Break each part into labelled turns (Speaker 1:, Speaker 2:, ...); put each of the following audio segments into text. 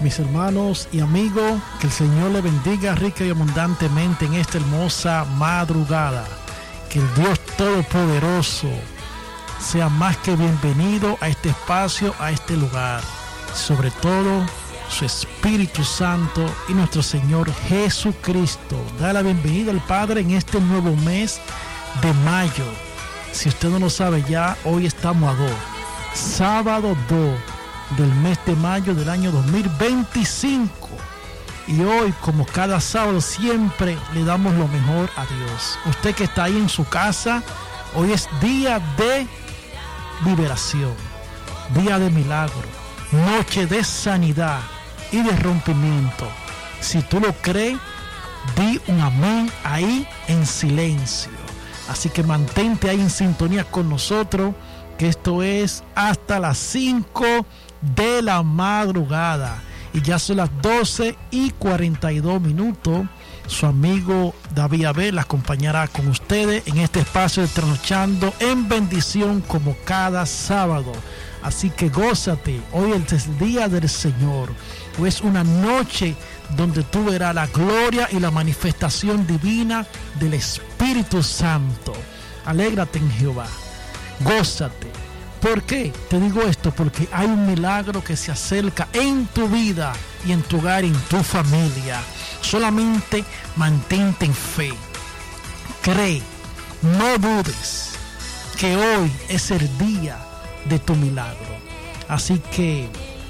Speaker 1: Mis hermanos y amigos, que el Señor le bendiga rica y abundantemente en esta hermosa madrugada. Que el Dios Todopoderoso sea más que bienvenido a este espacio, a este lugar. Sobre todo, su Espíritu Santo y nuestro Señor Jesucristo. Da la bienvenida al Padre en este nuevo mes de mayo. Si usted no lo sabe ya, hoy estamos a 2. Sábado 2 del mes de mayo del año 2025. Y hoy, como cada sábado, siempre le damos lo mejor a Dios. Usted que está ahí en su casa, hoy es día de liberación, día de milagro, noche de sanidad y de rompimiento. Si tú lo crees, di un amén ahí en silencio. Así que mantente ahí en sintonía con nosotros, que esto es hasta las 5 de la madrugada. Y ya son las 12:42. Su amigo David Abel acompañará con ustedes en este espacio de Trasnochando en bendición como cada sábado. Así que gózate, hoy es el día del Señor. Hoy es una noche donde tú verás la gloria y la manifestación divina del Espíritu Santo. Alégrate en Jehová, gózate. ¿Por qué te digo esto? Porque hay un milagro que se acerca en tu vida y en tu hogar y en tu familia. Solamente mantente en fe. Cree, no dudes que hoy es el día de tu milagro. Así que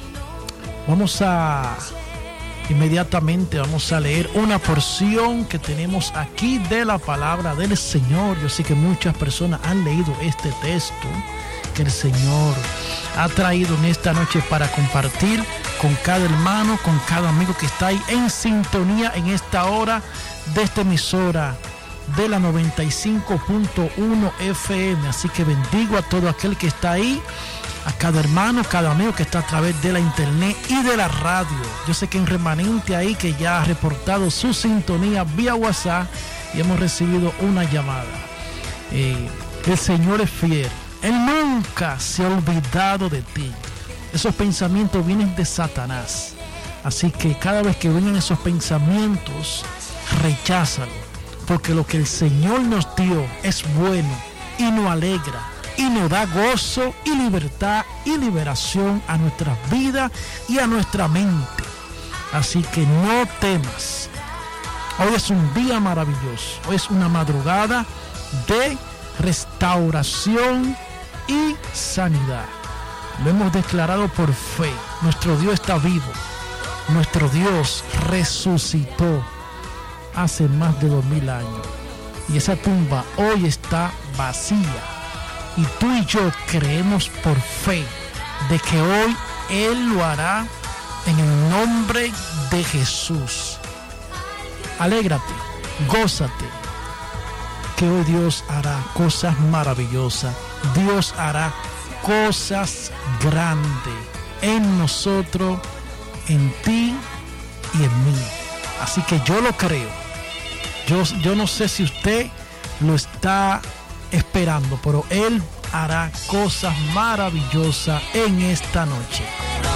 Speaker 1: inmediatamente vamos a leer una porción que tenemos aquí de la palabra del Señor. Yo sé que muchas personas han leído este texto que el Señor ha traído en esta noche para compartir con cada hermano, con cada amigo que está ahí en sintonía en esta hora de esta emisora de la 95.1 FM. Así que bendigo a todo aquel que está ahí, a cada hermano, cada amigo que está a través de la internet y de la radio. Yo sé que hay un remanente ahí que ya ha reportado su sintonía vía WhatsApp y hemos recibido una llamada. El Señor es fiel. Él nunca se ha olvidado de ti. Esos pensamientos vienen de Satanás. Así que cada vez que vengan esos pensamientos, recházalo. Porque lo que el Señor nos dio es bueno y nos alegra y nos da gozo y libertad y liberación a nuestras vidas y a nuestra mente. Así que no temas. Hoy es un día maravilloso. Hoy es una madrugada de restauración y sanidad. Lo hemos declarado por fe. Nuestro Dios está vivo. Nuestro Dios resucitó hace más de 2000 años. Y esa tumba hoy está vacía. Y tú y yo creemos por fe de que hoy Él lo hará en el nombre de Jesús. Alégrate, gózate, que hoy Dios hará cosas maravillosas. Dios hará cosas grandes en nosotros, en ti y en mí. Así que yo lo creo. Yo no sé si usted lo está esperando, pero Él hará cosas maravillosas en esta noche.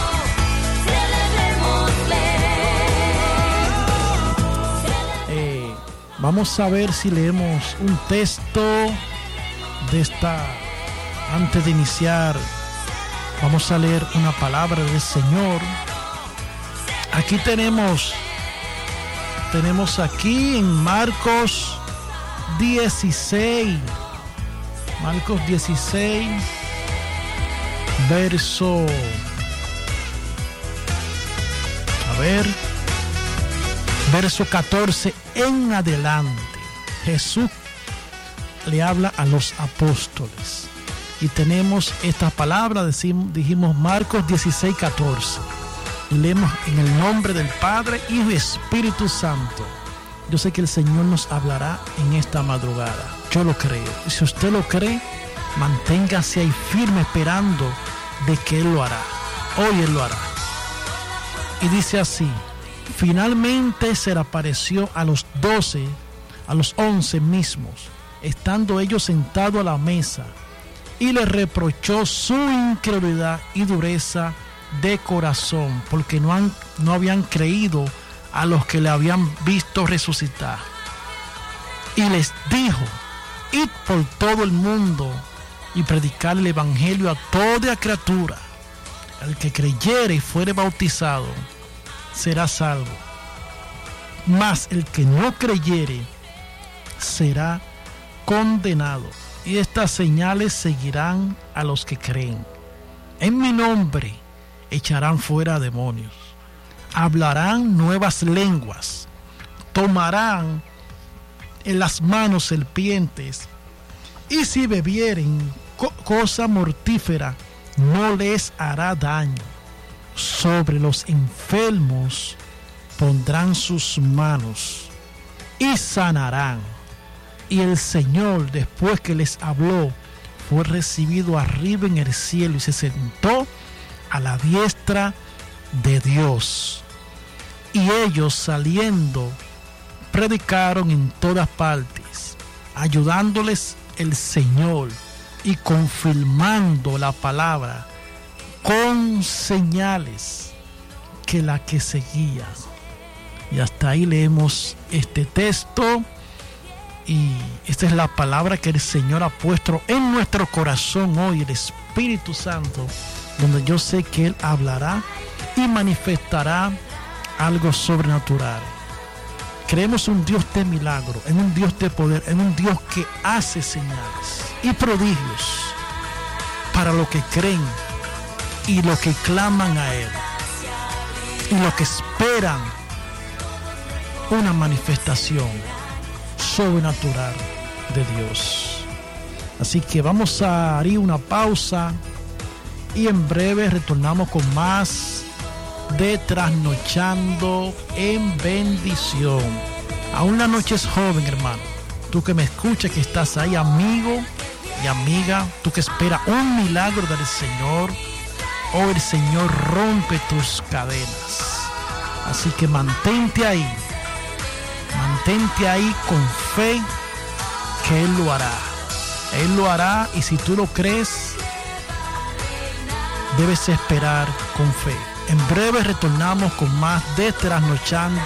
Speaker 1: Vamos a ver si leemos un texto de esta. Antes de iniciar, vamos a leer una palabra del Señor. Aquí tenemos aquí en Marcos 16. Marcos 16, verso 14 en adelante. Jesús le habla a los apóstoles. Y tenemos esta palabra, dijimos Marcos 16:14. Y leemos en el nombre del Padre, Hijo y Espíritu Santo. Yo sé que el Señor nos hablará en esta madrugada. Yo lo creo. Y si usted lo cree, manténgase ahí firme esperando de que Él lo hará. Hoy Él lo hará. Y dice así: finalmente se le apareció a los 11 mismos, estando ellos sentados a la mesa, y le reprochó su incredulidad y dureza de corazón, porque no habían creído a los que le habían visto resucitar. Y les dijo: id por todo el mundo y predicar el evangelio a toda criatura. El que creyere y fuere bautizado será salvo, mas el que no creyere será condenado. Y estas señales seguirán a los que creen. En mi nombre echarán fuera demonios, hablarán nuevas lenguas, tomarán en las manos serpientes, y si bebieren cosa mortífera no les hará daño. Sobre los enfermos pondrán sus manos y sanarán. Y el Señor, después que les habló, fue recibido arriba en el cielo y se sentó a la diestra de Dios. Y ellos, saliendo, predicaron en todas partes, ayudándoles el Señor y confirmando la palabra con señales que la que seguía. Y hasta ahí leemos este texto, y esta es la palabra que el Señor ha puesto en nuestro corazón hoy, el Espíritu Santo, donde yo sé que Él hablará y manifestará algo sobrenatural. Creemos en un Dios de milagro, en un Dios de poder, en un Dios que hace señales y prodigios para los que creen y los que claman a Él y los que esperan una manifestación sobrenatural de Dios. Así que vamos a ir una pausa y en breve retornamos con más de Trasnochando en Bendición. Aún la noche es joven, hermano. Tú que me escuchas, que estás ahí, amigo y amiga, tú que esperas un milagro del Señor, hoy el Señor rompe tus cadenas. Así que mantente ahí con fe, que Él lo hará. Él lo hará, y si tú lo crees, debes esperar con fe. En breve retornamos con más de Trasnochando